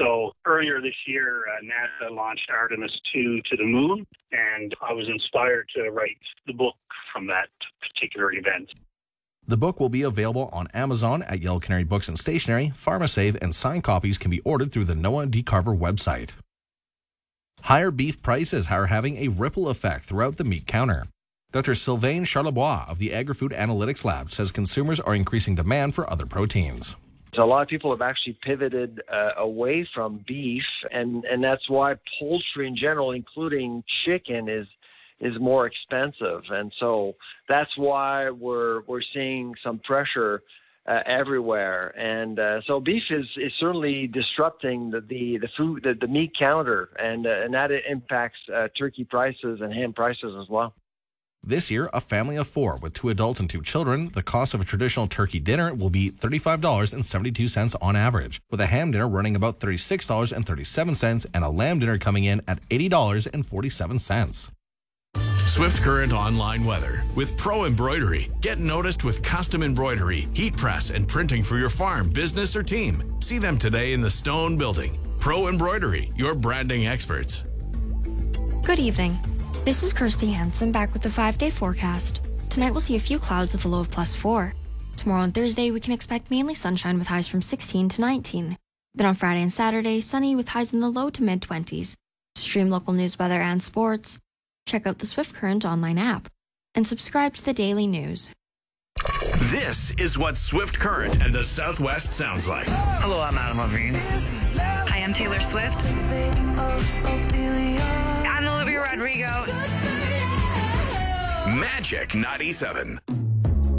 So earlier this year, NASA launched Artemis 2 to the moon, and I was inspired to write the book from that particular event. The book will be available on Amazon, at Yellow Canary Books and Stationery, PharmaSave, and signed copies can be ordered through the Noah D. Carver website. Higher beef prices are having a ripple effect throughout the meat counter. Dr. Sylvain Charlebois of the Agri-Food Analytics Lab says consumers are increasing demand for other proteins. A lot of people have actually pivoted away from beef, and that's why poultry in general, including chicken, is more expensive. And so that's why we're seeing some pressure everywhere. And so beef is certainly disrupting the meat counter, and that impacts turkey prices and ham prices as well. This year, a family of 4 with 2 adults and 2 children, the cost of a traditional turkey dinner will be $35.72 on average, with a ham dinner running about $36.37 and a lamb dinner coming in at $80.47. Swift Current Online Weather with Pro Embroidery. Get noticed with custom embroidery, heat press, and printing for your farm, business, or team. See them today in the Stone Building. Pro Embroidery, your branding experts. Good evening. This is Kirsty Hansen back with the 5-day forecast. Tonight we'll see a few clouds with a low of +4. Tomorrow and Thursday we can expect mainly sunshine with highs from 16 to 19. Then on Friday and Saturday, sunny with highs in the low to mid-20s. To stream local news, weather, and sports, check out the Swift Current online app and subscribe to the daily news. This is what Swift Current and the Southwest sounds like. Hello, I'm Adam Levine. Hi, I'm Taylor Swift. I'm Olivia Rodrigo. Magic 97.